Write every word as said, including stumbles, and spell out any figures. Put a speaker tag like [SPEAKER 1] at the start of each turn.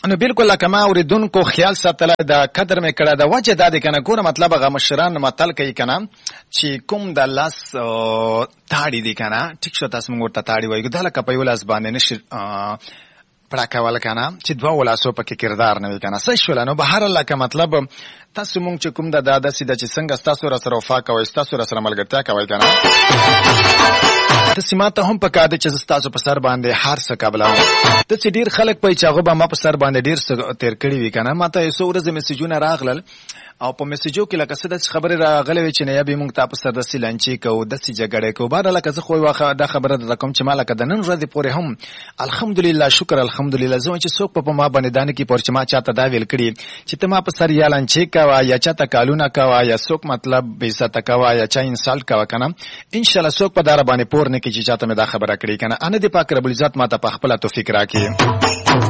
[SPEAKER 1] نو بالکل لکه ما اوریدونکو خیال ساتلی د قدر مې کړی د وجه دا دی که نه ګوره مطلب هغه مشران متل کوي که نه چې کوم د لاس تاړي دي که نه ټیک شو تاسو موږ ورته تاړي وایو دا لکه په یو لاس باندې نشي پړه کول که نه چې دوه لاسو پکې کردار نه وي که نه څه شوله نو بهرحال لکه مطلب تاسو مونږ چې کوم د دا داسې ده چې څنګه ستاسو را سره وفا کوئ ستاسو را سره ملګرتیا کوئ که نه داسې ما ته هم پکار دی چې زه ستاسو په سر باندې هر څه قبلوم. داسې ډېر خلک پوهي چې هغه به ما په سر باندې ډېر څه تېر کړي وي که نه ما ته یو څو ورځې میسیجونه راغلل او په میسیجو کې لکه څه داسې خبرې راغلې وې چې نه یا به موږ تا په سر داسې لانچې کوو داسې جګړې کوو بهرحال لکه زه خو دا خبره درته کوم چې ما لکه د نن ورځې پورې هم الحمدلله شکر الحمدلله زه وایم چې څوک په ما باندې دا نه کړي پور چې ما چاته دا ویل کړي چې ته ما په سر یا لانچې کوه یا چاته کالونه کوه یا څوک مطلب بېعزته کوه یا چا انسالټ کوه که نه انشاءالله څوک په دا راباندې پور نه کړي چې چاته مې دا خبره کړې که نه انه دې پاک رب العزت ما ته په خپله توفیق راکړي.